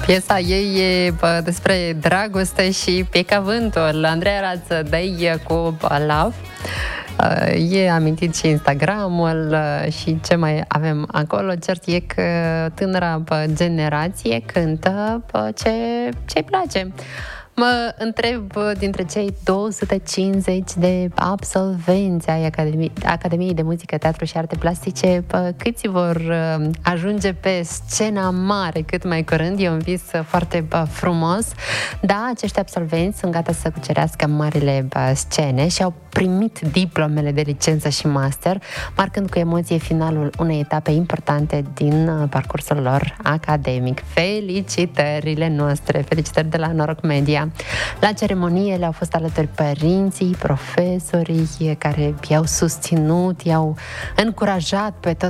Piesa ei e despre dragoste și pica vântul. Andreea Rață, dă-i cu Love. E amintit și Instagramul și ce mai avem acolo. Cert e că tânăra generație cântă ce-i place. Mă întreb, dintre cei 250 de absolvenți ai Academiei de Muzică, Teatru și Arte Plastice, câți vor ajunge pe scena mare cât mai curând? E un vis foarte frumos. Da, acești absolvenți sunt gata să cucerească marile scene și au primit diplomele de licență și master, marcând cu emoție finalul unei etape importante din parcursul lor academic. Felicitările noastre, felicitări de la Noroc Media. La ceremonie le-au fost alături părinții, profesorii care i-au susținut, i-au încurajat pe toți